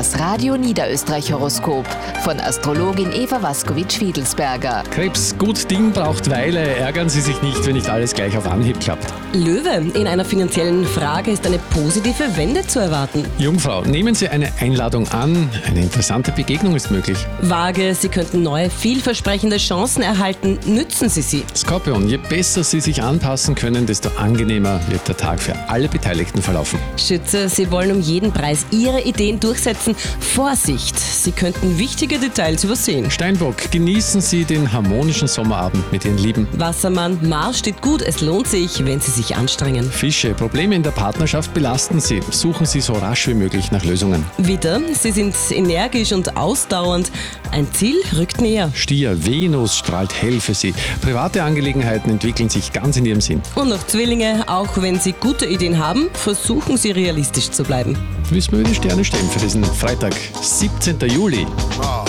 Das Radio Niederösterreich Horoskop von Astrologin Eva Waskowitsch-Fiedelsberger. Krebs, gut Ding braucht Weile. Ärgern Sie sich nicht, wenn nicht alles gleich auf Anhieb klappt. Löwe, in einer finanziellen Frage ist eine positive Wende zu erwarten. Jungfrau, nehmen Sie eine Einladung an. Eine interessante Begegnung ist möglich. Waage, Sie könnten neue, vielversprechende Chancen erhalten. Nützen Sie sie. Skorpion, je besser Sie sich anpassen können, desto angenehmer wird der Tag für alle Beteiligten verlaufen. Schütze, Sie wollen um jeden Preis Ihre Ideen durchsetzen. Vorsicht, Sie könnten wichtige Details übersehen. Steinbock, genießen Sie den harmonischen Sommerabend mit Ihren Lieben. Wassermann, Mars steht gut. Es lohnt sich, wenn Sie sich anstrengen. Fische, Probleme in der Partnerschaft belasten Sie. Suchen Sie so rasch wie möglich nach Lösungen. Widder, Sie sind energisch und ausdauernd. Ein Ziel rückt näher. Stier, Venus strahlt hell für Sie. Private Angelegenheiten entwickeln sich ganz in Ihrem Sinn. Und noch Zwillinge, auch wenn Sie gute Ideen haben, versuchen Sie realistisch zu bleiben. Wie es mir die Sterne stellen für diesen Freitag, 17. Juli.